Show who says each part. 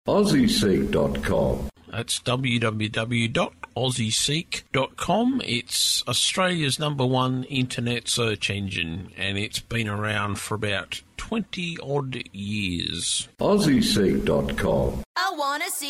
Speaker 1: AussieSeek.com.
Speaker 2: That's www.aussieseek.com. It's Australia's #1 internet search engine, and it's been around for about 20-odd years.
Speaker 1: AussieSeek.com.
Speaker 3: I wanna see